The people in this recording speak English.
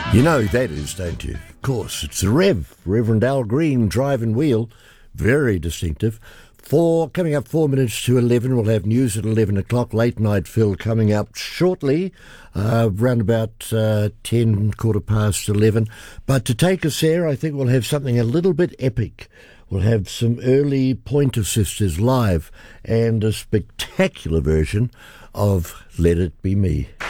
You know who that is, don't you? Of course, it's the Reverend Al Green, Drive and Wheel. Very distinctive. Coming up 4 minutes to 11, we'll have news at 11 o'clock. Late Night Phil coming up shortly, around about 10, quarter past 11. But to take us there, I think we'll have something a little bit epic. We'll have some early Pointer Sisters live and a spectacular version of Let It Be Me.